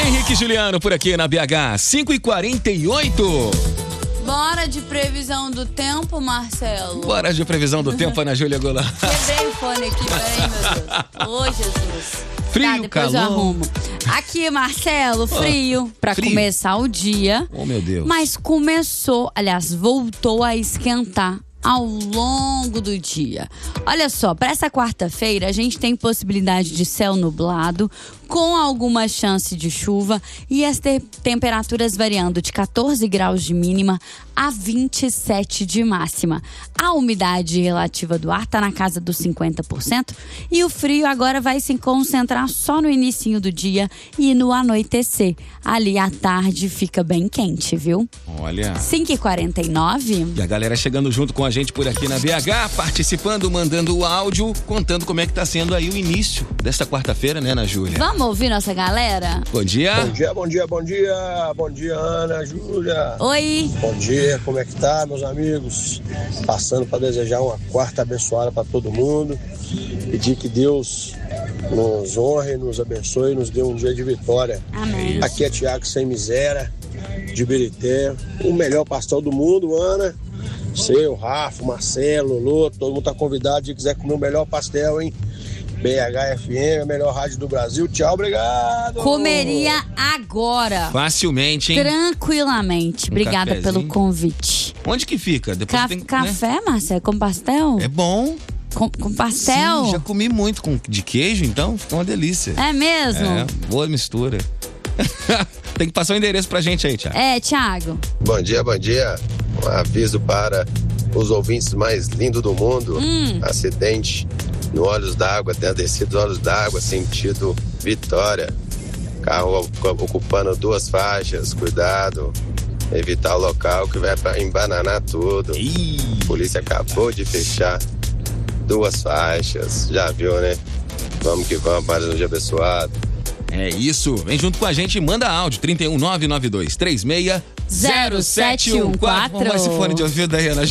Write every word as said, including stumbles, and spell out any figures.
Henrique e Juliano por aqui na B H, cinco e quarenta e oito. Bora de previsão do tempo, Marcelo. Bora de previsão do tempo, Ana Júlia Goulart. Quebrei o fone aqui, peraí, meu Deus. Ô, Jesus. Frio, tá, depois calor. eu arrumo. Aqui, Marcelo, frio, pra frio. começar o dia. Oh, meu Deus. Mas começou, aliás, voltou a esquentar ao longo do dia. Olha só, para essa quarta-feira a gente tem possibilidade de céu nublado, com alguma chance de chuva e as te- temperaturas variando de catorze graus de mínima a vinte e sete de máxima. A umidade relativa do ar está na casa dos cinquenta por cento e o frio agora vai se concentrar só no inicinho do dia e no anoitecer. Ali à tarde fica bem quente, viu? Olha. cinco e quarenta e nove. E a galera chegando junto com a gente por aqui na B H, participando, mandando o áudio, contando como é que tá sendo aí o início desta quarta-feira, né, Ana Júlia? Vamos ouvir nossa galera? Bom dia. Bom dia, bom dia, bom dia. Bom dia, Ana, Júlia. Oi. Bom dia, como é que tá, meus amigos? Passando para desejar uma quarta abençoada para todo mundo. Pedir que Deus nos honre, nos abençoe e nos dê um dia de vitória. Amém. Aqui é Tiago Sem Miséria, de Birité. O melhor pastel do mundo, Ana. Seu, Rafa, Marcelo, Lolo, todo mundo tá convidado. Se quiser comer o melhor pastel, hein? B H F M, a melhor rádio do Brasil. Tchau, obrigado. Comeria agora. Facilmente, hein? Tranquilamente. Um Obrigada cafezinho. pelo convite. Onde que fica? Depois Ca- tem, né? café, Marcelo? Com pastel? É bom. Com, com pastel? Sim, já comi muito com, de queijo, então fica uma delícia. É mesmo? É, boa mistura. Tem que passar o endereço pra gente aí, Thiago. É, Thiago. Bom dia, bom dia. Um aviso para os ouvintes mais lindos do mundo. Hum. Acidente no Olhos d'Água, tem a descida dos Olhos d'Água, sentido Vitória. Carro ocupando duas faixas, cuidado. Evitar o local que vai para embananar tudo. Ih. Polícia acabou de fechar duas faixas. Já viu, né? Vamos que vamos, para um dia abençoado. É isso. Vem junto com a gente e manda áudio. trinta e um, nove nove dois três seis zero sete um quatro. Vamos esse fone de ouvido aí, Ana